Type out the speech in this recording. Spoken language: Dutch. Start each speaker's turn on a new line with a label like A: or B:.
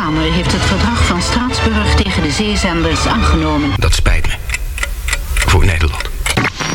A: Kamer heeft het verdrag van Straatsburg tegen de zeezenders aangenomen.
B: Dat spijt